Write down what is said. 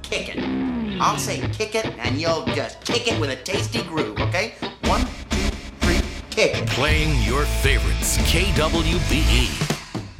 kick it. I'll say kick it, and you'll just kick it with a tasty groove, okay? 1, 2, 3, kick it. Playing your favorites, KWBE.